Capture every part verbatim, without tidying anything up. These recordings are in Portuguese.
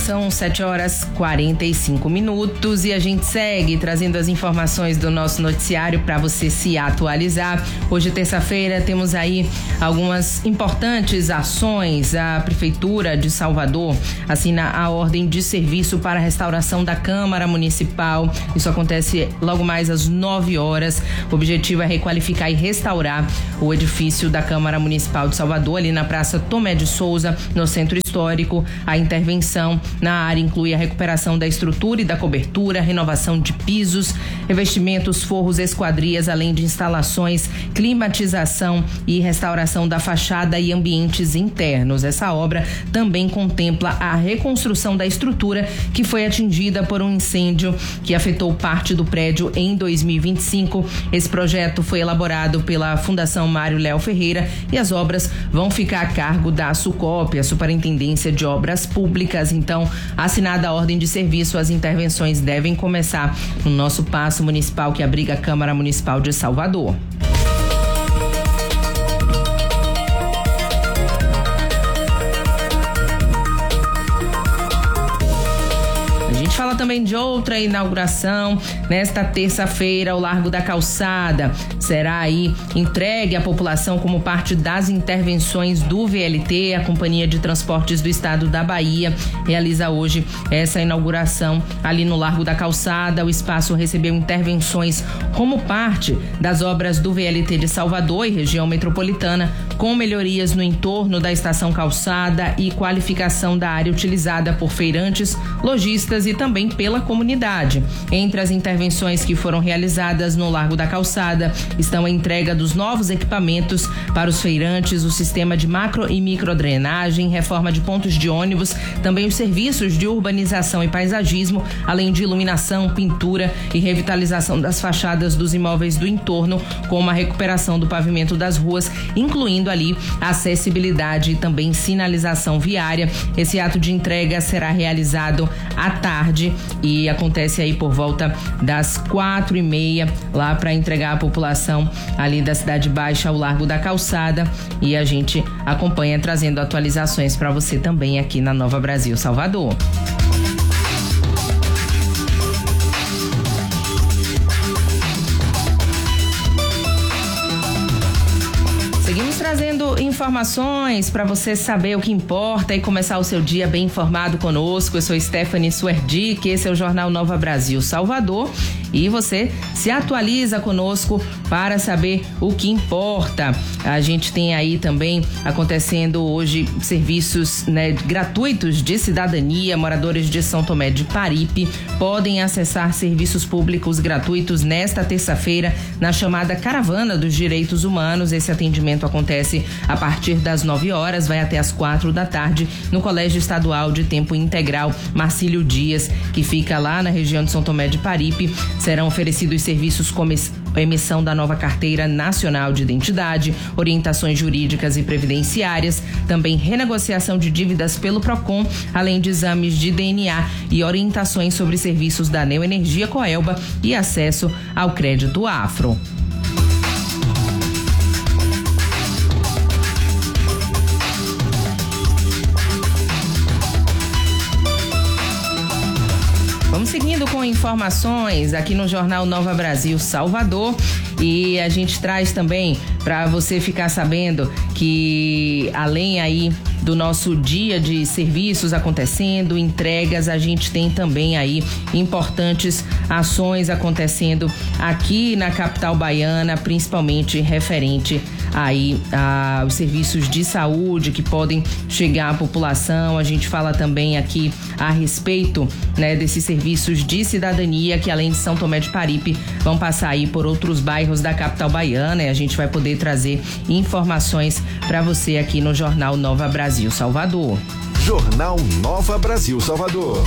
são sete horas e quarenta e cinco minutos e a gente segue trazendo as informações do nosso noticiário para você se atualizar. Hoje, terça-feira, temos aí algumas importantes ações. A Prefeitura de Salvador assina a ordem de serviço para a restauração da Câmara Municipal. Isso acontece logo mais às nove horas. O objetivo é requalificar e restaurar o edifício da Câmara Municipal de Salvador, ali na Praça Tomé de Souza, no Centro Histórico. A intervenção na área inclui a recuperação da estrutura e da cobertura, renovação de pisos, revestimentos, forros, esquadrias, além de instalações, climatização e restauração da fachada e ambientes internos. Essa obra também contempla a reconstrução da estrutura que foi atingida por um incêndio que afetou parte do prédio em dois mil e vinte e cinco. Esse projeto foi elaborado pela Fundação Mário Léo Ferreira e as obras vão ficar a cargo da SUCOP, a Superintendência de Obras Públicas. Então, assinada a ordem de serviço, as intervenções devem começar no nosso Paço Municipal, que abriga a Câmara Municipal de Salvador. Fala também de outra inauguração. Nesta terça-feira, o Largo da Calçada será aí entregue à população como parte das intervenções do V L T. A Companhia de Transportes do Estado da Bahia realiza hoje essa inauguração ali no Largo da Calçada. O espaço recebeu intervenções como parte das obras do V L T de Salvador e região metropolitana, com melhorias no entorno da estação Calçada e qualificação da área utilizada por feirantes, lojistas e também pela comunidade. Entre as intervenções que foram realizadas no Largo da Calçada estão a entrega dos novos equipamentos para os feirantes, o sistema de macro e micro drenagem, reforma de pontos de ônibus, também os serviços de urbanização e paisagismo, além de iluminação, pintura e revitalização das fachadas dos imóveis do entorno, como a recuperação do pavimento das ruas, incluindo ali a acessibilidade e também sinalização viária. Esse ato de entrega será realizado à tarde e acontece aí por volta das quatro e meia, lá para entregar à população ali da Cidade Baixa ao Largo da Calçada, e a gente acompanha trazendo atualizações para você também aqui na Nova Brasil Salvador. Seguimos trazendo informações para você saber o que importa e começar o seu dia bem informado conosco. Eu sou Stephanie Suerdic, esse é o Jornal Nova Brasil Salvador e você se atualiza conosco para saber o que importa. A gente tem aí também acontecendo hoje serviços, né, gratuitos de cidadania. Moradores de São Tomé de Paripe podem acessar serviços públicos gratuitos nesta terça-feira na chamada Caravana dos Direitos Humanos. Esse atendimento acontece a partir das nove horas, vai até as quatro da tarde no Colégio Estadual de Tempo Integral Marcílio Dias, que fica lá na região de São Tomé de Paripe. Serão oferecidos serviços como emissão da nova Carteira Nacional de Identidade, orientações jurídicas e previdenciárias, também renegociação de dívidas pelo Procon, além de exames de D N A e orientações sobre serviços da Neoenergia Coelba e acesso ao crédito Afro. Vamos seguindo com informações aqui no Jornal Nova Brasil Salvador e a gente traz também para você ficar sabendo que além aí do nosso dia de serviços acontecendo, entregas, a gente tem também aí importantes ações acontecendo aqui na capital baiana, principalmente referente aí aos serviços de saúde que podem chegar à população. A gente fala também aqui a respeito, né, desses serviços de cidadania que além de São Tomé de Paripe vão passar aí por outros bairros da capital baiana, e a gente vai poder trazer informações para você aqui no Jornal Nova Brasil Salvador. Jornal Nova Brasil Salvador.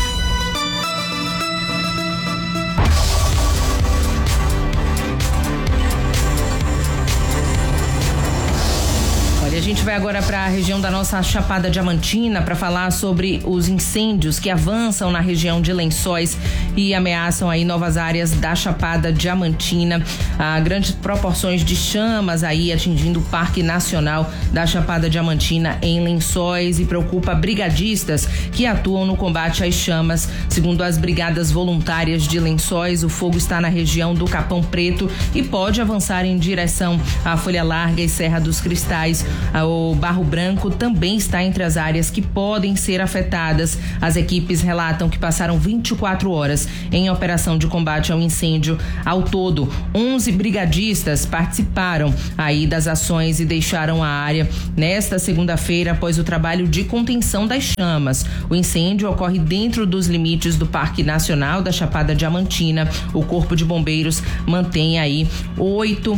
Olha, a gente vai agora para a região da nossa Chapada Diamantina para falar sobre os incêndios que avançam na região de Lençóis e ameaçam aí novas áreas da Chapada Diamantina. Há grandes proporções de chamas aí atingindo o Parque Nacional da Chapada Diamantina em Lençóis e preocupa brigadistas que atuam no combate às chamas. Segundo as brigadas voluntárias de Lençóis, o fogo está na região do Capão Preto e pode avançar em direção à Folha Larga e Serra dos Cristais. O Barro Branco também está entre as áreas que podem ser afetadas. As equipes relatam que passaram vinte e quatro horas em operação de combate ao incêndio. Ao todo, onze brigadistas participaram aí das ações e deixaram a área nesta segunda-feira após o trabalho de contenção das chamas. O incêndio ocorre dentro dos limites do Parque Nacional da Chapada Diamantina. O Corpo de Bombeiros mantém aí oito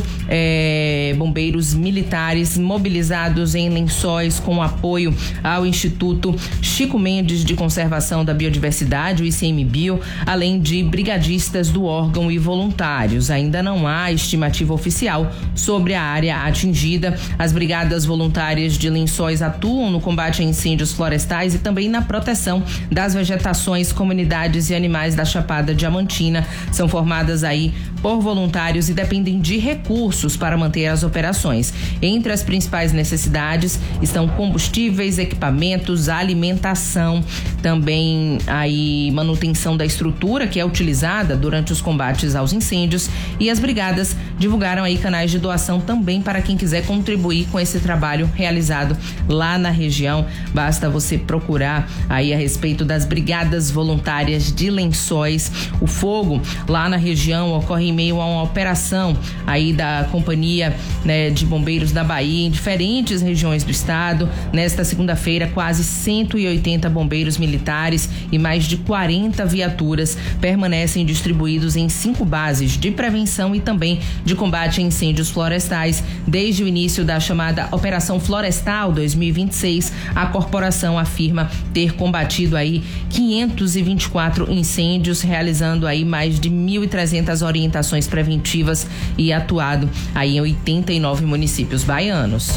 é, bombeiros militares mobilizados em Lençóis com apoio ao Instituto Chico Mendes de Conservação da Biodiversidade, o I C M Bio, além de brigadistas do órgão e voluntários. Ainda não há estimativa oficial sobre a área atingida. As brigadas voluntárias de Lençóis atuam no combate a incêndios florestais e também na proteção das vegetações, comunidades e animais da Chapada Diamantina. São formadas aí por voluntários e dependem de recursos para manter as operações. Entre as principais necessidades estão combustíveis, equipamentos, alimentação, também aí manutenção da estrutura que é utilizada durante os combates aos incêndios, e as brigadas divulgaram aí canais de doação também para quem quiser contribuir com esse trabalho realizado lá na região. Basta você procurar aí a respeito das brigadas voluntárias de Lençóis. O fogo lá na região ocorre em meio a uma operação aí da Companhia, né, de Bombeiros da Bahia em diferentes regiões do estado. Nesta segunda-feira, quase cento e oitenta bombeiros militares e mais de quarenta viaturas permanecem distribuídos em cinco bases de prevenção e também de combate a incêndios florestais. Desde o início da chamada Operação Florestal dois mil e vinte e seis, a corporação afirma ter combatido aí quinhentos e vinte e quatro incêndios, realizando aí mais de mil e trezentas orientações preventivas e atuado aí em oitenta e nove municípios baianos.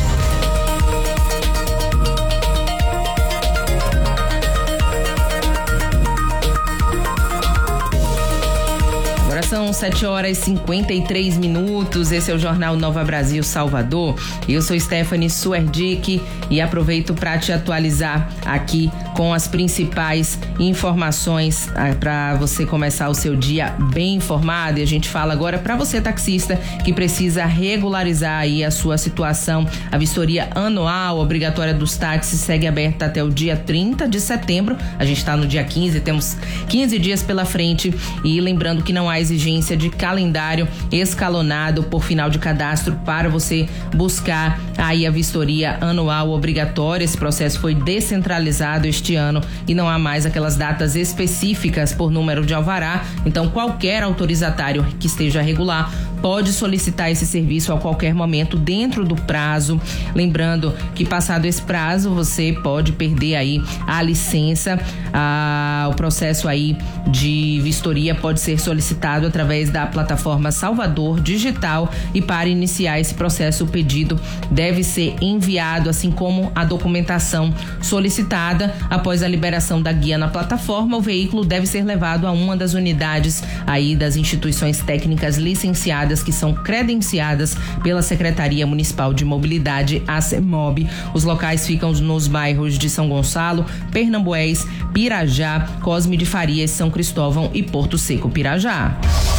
São sete horas e cinquenta e três minutos. Esse é o Jornal Nova Brasil Salvador. Eu sou Stephanie Suerdick e aproveito para te atualizar aqui com as principais informações para você começar o seu dia bem informado. E a gente fala agora para você taxista que precisa regularizar aí a sua situação. A vistoria anual obrigatória dos táxis segue aberta até o dia trinta de setembro. A gente está no dia quinze, temos quinze dias pela frente. E lembrando que não há exigência de calendário escalonado por final de cadastro para você buscar aí a vistoria anual obrigatória. Esse processo foi descentralizado este ano e não há mais aquelas datas específicas por número de alvará. Então, qualquer autorizatário que esteja regular pode solicitar esse serviço a qualquer momento dentro do prazo. Lembrando que passado esse prazo, você pode perder aí a licença. Ah, o processo aí de vistoria pode ser solicitado através da plataforma Salvador Digital e para iniciar esse processo o pedido deve ser enviado, assim como a documentação solicitada. Após a liberação da guia na plataforma, o veículo deve ser levado a uma das unidades aí das instituições técnicas licenciadas que são credenciadas pela Secretaria Municipal de Mobilidade, a CEMOB. Os locais ficam nos bairros de São Gonçalo, Pernambués, Pirajá, Cosme de Farias, São Cristóvão e Porto Seco, Pirajá.